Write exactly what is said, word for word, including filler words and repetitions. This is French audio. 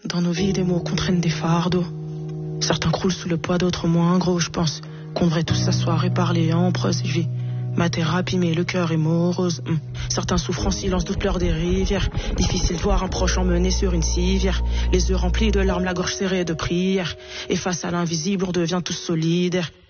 Dans nos vies, des mots contraignent des fardeaux. Certains croulent sous le poids, d'autres moins gros. Je pense qu'on devrait tous s'asseoir et parler en prose. Je vis ma thérapie, mais le cœur est morose. Hum. Certains souffrent en silence, d'autres pleurent des rivières. Difficile de voir un proche emmené sur une civière. Les yeux remplis de larmes, la gorge serrée de prières. Et face à l'invisible, on devient tous solidaires.